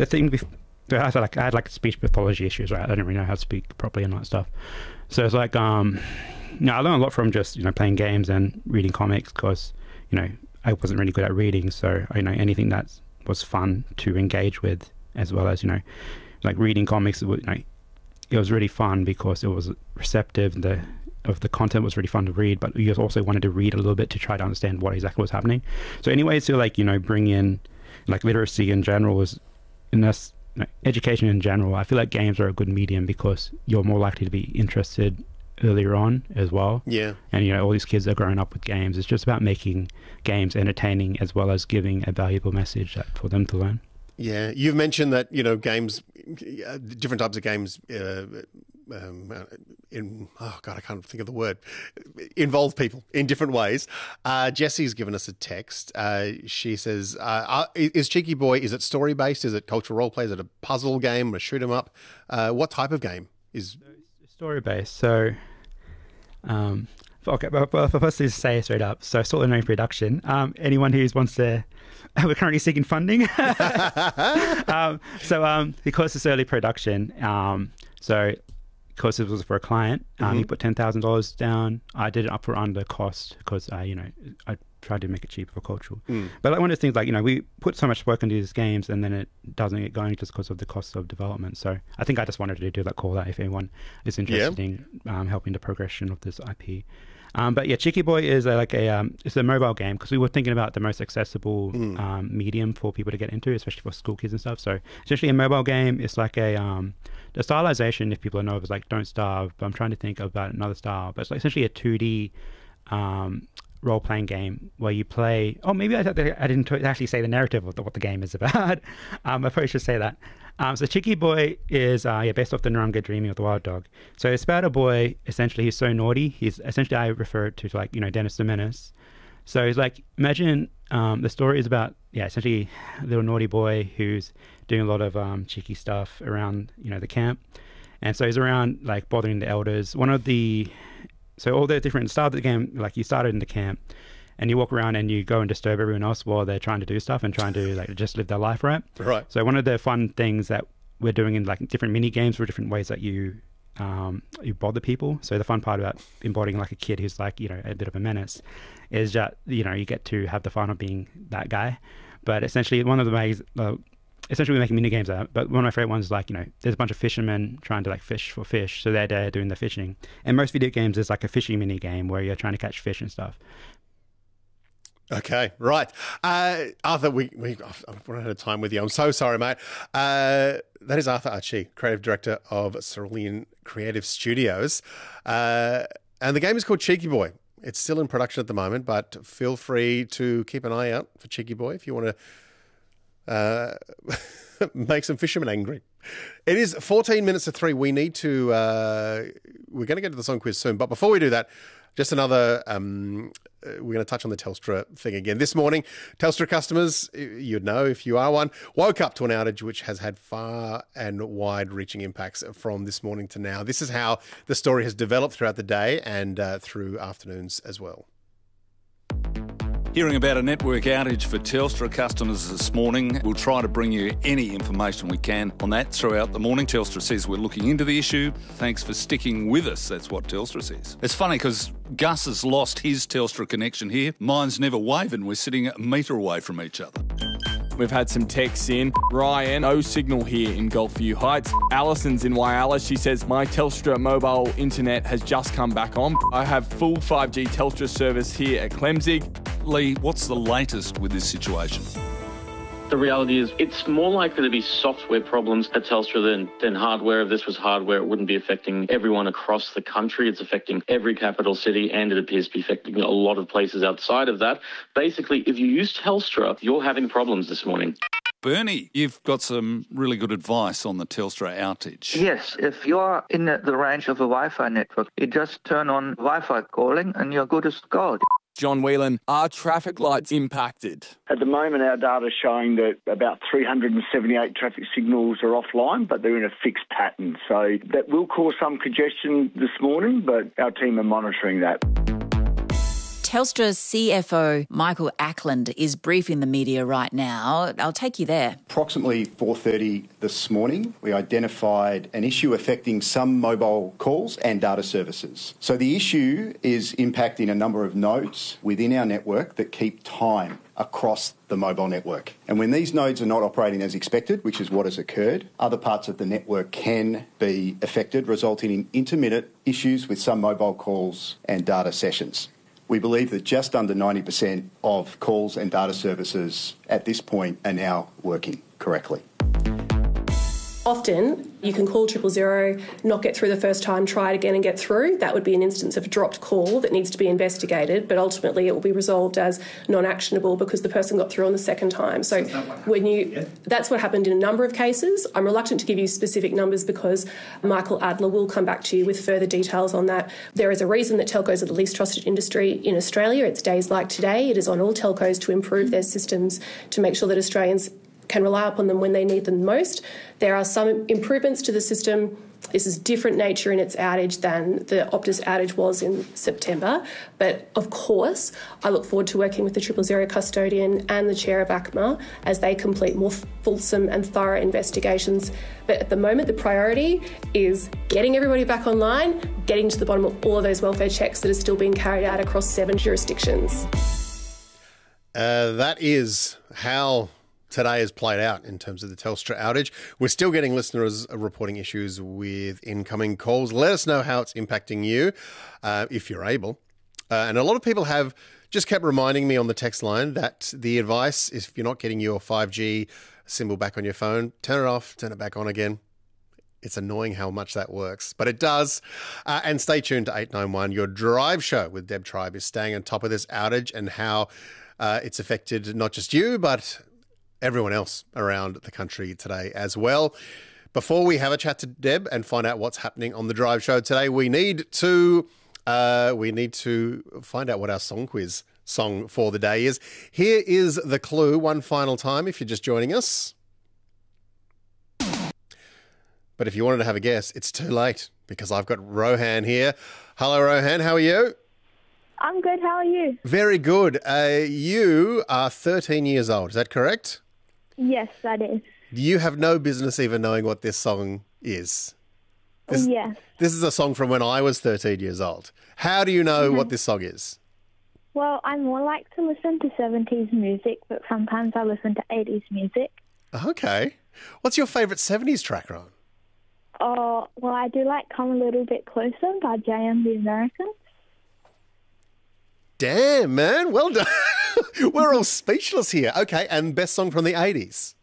the thing so I had like speech pathology issues, right? I didn't really know how to speak properly and all that stuff. So it's like, I learned a lot from just, playing games and reading comics because, I wasn't really good at reading. So, anything that was fun to engage with, as well as, like reading comics, it was really fun because it was receptive. The content was really fun to read, but you also wanted to read a little bit to try to understand what exactly was happening. So anyways, to like, bring in like literacy in general is in this education in general. I feel like games are a good medium because you're more likely to be interested earlier on as well. Yeah. And, all these kids are growing up with games. It's just about making games entertaining as well as giving a valuable message for them to learn. Yeah. You've mentioned that, games, different types of games, I can't think of the word, involve people in different ways. Jessie's given us a text. She says, is Cheeky Boy, is it story-based? Is it cultural role play? Is it a puzzle game, a shoot 'em up? What type of game is... Story-based. So, okay, but first to say straight up, so Salt and Rain production. Anyone who wants to... We're currently seeking funding. Because it's early production, because it was for a client, he put $10,000 down. I did it up for under cost because I tried to make it cheaper for cultural. But like one of the things, like, we put so much work into these games and then it doesn't get going just because of the cost of development. So I think I just wanted to do that call out if anyone is interested in helping the progression of this IP. But yeah, Cheeky Boy is it's a mobile game because we were thinking about the most accessible medium for people to get into, especially for school kids and stuff. So essentially a mobile game. It's like the stylization, if people know, is like Don't Starve, but I'm trying to think about another style. But it's like essentially a 2D role-playing game where you play... Oh, maybe I didn't actually say the narrative of what the game is about. I probably should say that. So Cheeky Boy is based off the Naranga Dreaming of the Wild Dog. So it's about a boy, essentially, he's so naughty. He's essentially, I refer to like, Dennis the Menace. So it's like, imagine the story is about, essentially a little naughty boy who's doing a lot of cheeky stuff around, the camp. And so he's around like bothering the elders. So all the different start of the game, like you started in the camp and you walk around and you go and disturb everyone else while they're trying to do stuff and trying to like just live their life, right? Right. So one of the fun things that we're doing in like different mini games were different ways that you bother people. So the fun part about embodying like a kid who's like, a bit of a menace is that, you get to have the fun of being that guy. But essentially one of the ways, essentially we're making mini games out, but one of my favorite ones is like, there's a bunch of fishermen trying to like fish for fish. So they're there doing the fishing. And most video games is like a fishing mini game where you're trying to catch fish and stuff. Okay, right. Arthur, we've run out of time with you. I'm so sorry, mate. That is Arthur Archie, Creative Director of Cerulean Creative Studios. And the game is called Cheeky Boy. It's still in production at the moment, but feel free to keep an eye out for Cheeky Boy if you want to make some fishermen angry. It is 14 minutes to 3. We need to... we're going to get to the song quiz soon, but before we do that, just another... we're going to touch on the Telstra thing again. This morning, Telstra customers, you'd know if you are one, woke up to an outage which has had far and wide-reaching impacts from this morning to now. This is how the story has developed throughout the day and through afternoons as well. Hearing about a network outage for Telstra customers this morning. We'll try to bring you any information we can on that throughout the morning. Telstra says we're looking into the issue. Thanks for sticking with us. That's what Telstra says. It's funny because Gus has lost his Telstra connection here. Mine's never waving. We're sitting a metre away from each other. We've had some texts in. Ryan, no signal here in Gulfview Heights. Alison's in Whyalla. She says, my Telstra mobile internet has just come back on. I have full 5G Telstra service here at Clemzig. Lee, what's the latest with this situation? The reality is it's more likely to be software problems at Telstra than hardware. If this was hardware, it wouldn't be affecting everyone across the country. It's affecting every capital city, and it appears to be affecting a lot of places outside of that. Basically, if you use Telstra, you're having problems this morning. Bernie, you've got some really good advice on the Telstra outage. Yes, if you're in the range of a Wi-Fi network, you just turn on Wi-Fi calling and you're good as gold. John Whelan, are traffic lights impacted? At the moment, our data is showing that about 378 traffic signals are offline, but they're in a fixed pattern. So that will cause some congestion this morning, but our team are monitoring that. Telstra CFO Michael Ackland is briefing the media right now. I'll take you there. Approximately 4:30 this morning, we identified an issue affecting some mobile calls and data services. So the issue is impacting a number of nodes within our network that keep time across the mobile network. And when these nodes are not operating as expected, which is what has occurred, other parts of the network can be affected, resulting in intermittent issues with some mobile calls and data sessions. We believe that just under 90% of calls and data services at this point are now working correctly. Often you can call 000, not get through the first time, try it again and get through. That would be an instance of a dropped call that needs to be investigated, but ultimately it will be resolved as non-actionable because the person got through on the second time. So that's what happened in a number of cases. I'm reluctant to give you specific numbers because Michael Adler will come back to you with further details on that. There is a reason that telcos are the least trusted industry in Australia. It's days like today. It is on all telcos to improve their systems to make sure that Australians can rely upon them when they need them most. There are some improvements to the system. This is different nature in its outage than the Optus outage was in September. But of course, I look forward to working with the 000 custodian and the chair of ACMA as they complete more fulsome and thorough investigations. But at the moment, the priority is getting everybody back online, getting to the bottom of all of those welfare checks that are still being carried out across 7 jurisdictions. That is how today has played out in terms of the Telstra outage. We're still getting listeners reporting issues with incoming calls. Let us know how it's impacting you, if you're able. And a lot of people have just kept reminding me on the text line that the advice is if you're not getting your 5G symbol back on your phone, turn it off, turn it back on again. It's annoying how much that works, but it does. And stay tuned to 891. Your Drive Show with Deb Tribe is staying on top of this outage and how it's affected not just you, but everyone else around the country today as well. Before we have a chat to Deb and find out what's happening on the Drive Show today, we need to find out what our song quiz song for the day is. Here is the clue one final time if you're just joining us. But if you wanted to have a guess, it's too late because I've got Rohan here. Hello, Rohan. How are you? I'm good. How are you? Very good. You are 13 years old. Is that correct? Yes, that is. You have no business even knowing what this song is. Yes. This is a song from when I was 13 years old. How do you know what this song is? Well, I more like to listen to 70s music, but sometimes I listen to 80s music. Okay. What's your favourite 70s track, Ron? Oh, well, I do like Come a Little Bit Closer by J.M. the Americans. Damn, man. Well done. We're all speechless here. Okay, and best song from the 80s?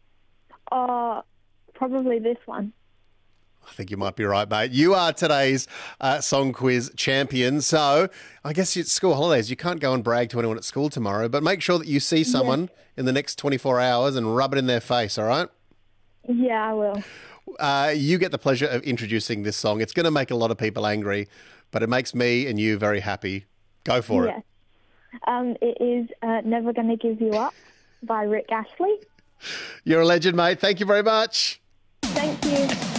Probably this one. I think you might be right, mate. You are today's song quiz champion. So I guess it's school holidays. You can't go and brag to anyone at school tomorrow, but make sure that you see someone in the next 24 hours and rub it in their face, all right? Yeah, I will. You get the pleasure of introducing this song. It's going to make a lot of people angry, but it makes me and you very happy. Go for it. It is Never Gonna Give You Up by Rick Astley. You're a legend, mate. Thank you very much. Thank you.